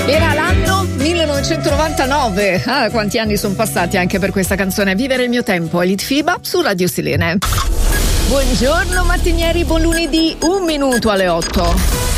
Era l'anno 1999. Ah, quanti anni sono passati anche per questa canzone. Vivere il mio tempo, Elite FIBA su Radio Silene. Buongiorno mattinieri, buon lunedì, 1 minuto alle 8.